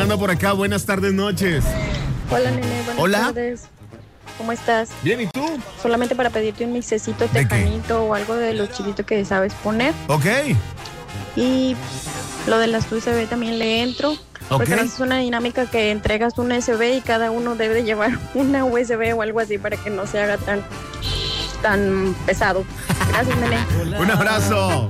escuchando por acá. Buenas tardes, noches. Hola, nene. Buenas tardes. ¿Cómo estás? Bien, ¿y tú? Solamente para pedirte un mixecito tejanito o algo de los chilitos que sabes poner. Ok. Y lo de las USB también le entro. Porque no es una dinámica que entregas un USB y cada uno debe de llevar una USB o algo así para que no se haga tan pesado. Gracias, nene. Un abrazo.